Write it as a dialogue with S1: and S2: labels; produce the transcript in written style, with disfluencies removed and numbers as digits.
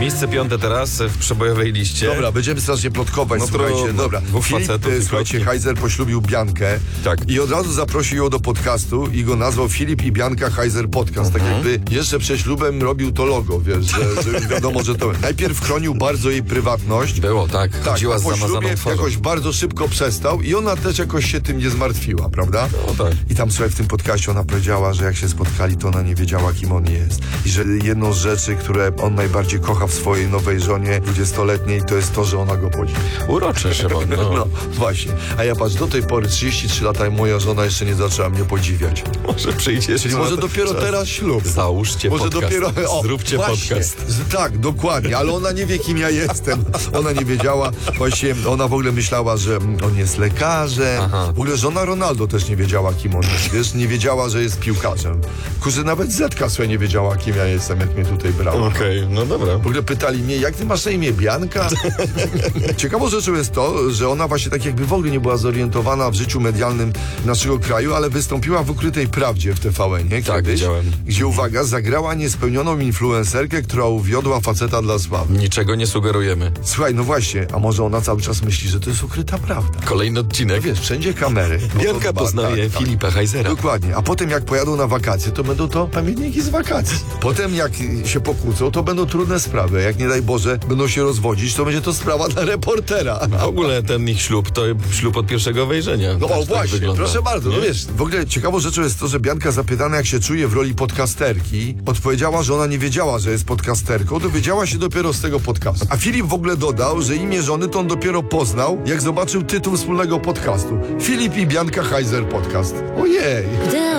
S1: Miejsce 5 teraz w przebojowej liście.
S2: Dobra, będziemy strasznie plotkować,
S1: No
S2: słuchajcie.
S1: trudno.
S2: Dobra,
S1: Dwóch
S2: Filip,
S1: facetów i
S2: słuchajcie,
S1: plotki.
S2: Heiser poślubił Biankę.
S1: Tak.
S2: I od razu zaprosił ją do podcastu i go nazwał Filip i Bianka Heiser Podcast. Tak jakby jeszcze przed ślubem robił to logo, wiesz, że wiadomo, że to... Najpierw chronił bardzo jej prywatność.
S1: Było, tak.
S2: Tak,
S1: Chodziła
S2: a
S1: z
S2: po
S1: zamazaną
S2: ślubie
S1: twarzą.
S2: jakoś bardzo szybko przestał i ona też jakoś się tym nie zmartwiła, prawda?
S1: No tak.
S2: I tam, słuchaj, w tym podcaście ona powiedziała, że jak się spotkali, to ona nie wiedziała, kim on jest. I że jedną z rzeczy, które on najbardziej kocha w swojej nowej żonie 20-letniej, to jest to, że ona go podziwia.
S1: Urocze, Szymon.
S2: No, właśnie. A ja patrz, do tej pory 33 lata i moja żona jeszcze nie zaczęła mnie podziwiać.
S1: Może przyjdzie.
S2: Czyli może dopiero teraz ślub.
S1: Załóżcie
S2: Może
S1: podcast.
S2: dopiero...
S1: Zróbcie
S2: właśnie.
S1: podcast.
S2: Tak, dokładnie, ale ona nie wie, kim ja jestem. Ona nie wiedziała, właśnie ona w ogóle myślała, że on jest lekarzem.
S1: Aha.
S2: W ogóle żona Ronaldo też nie wiedziała, kim on jest. Wiesz, nie wiedziała, że jest piłkarzem. Kurczę, nawet Zetka sobie nie wiedziała, kim ja jestem, jak mnie tutaj brała.
S1: Okej, no dobra.
S2: W ogóle pytali mnie, jak ty masz na imię, Bianka? Ciekawą rzeczą jest to, że ona właśnie tak jakby w ogóle nie była zorientowana w życiu medialnym naszego kraju, ale wystąpiła w Ukrytej Prawdzie w TVN-ie
S1: Tak,
S2: kiedyś,
S1: widziałem.
S2: gdzie, uwaga, zagrała niespełnioną influencerkę, która uwiodła faceta dla sławy.
S1: Niczego nie sugerujemy.
S2: Słuchaj, no właśnie, a może ona cały czas myśli, że to jest ukryta prawda?
S1: Kolejny odcinek.
S2: Wiesz, wszędzie kamery.
S1: Bianka poznaje
S2: tak.
S1: Filipa Heisera.
S2: Dokładnie. A potem jak pojadą na wakacje, to będą to pamiętniki z wakacji. Potem jak się pokłócą, to będą trudne sprawy. Jak nie daj Boże, będą się rozwodzić, to będzie to sprawa dla reportera.
S1: W ogóle ten ich ślub to ślub od pierwszego wejrzenia.
S2: No
S1: Też
S2: o
S1: tak
S2: właśnie,
S1: wygląda.
S2: proszę bardzo, no
S1: Nie?
S2: wiesz, w ogóle ciekawą rzeczą jest to, że Bianka zapytana, jak się czuje w roli podcasterki, odpowiedziała, że ona nie wiedziała, że jest podcasterką, dowiedziała się dopiero z tego podcastu. A Filip w ogóle dodał, że imię żony to on dopiero poznał, jak zobaczył tytuł wspólnego podcastu. Filip i Bianka Heiser Podcast. Ojej!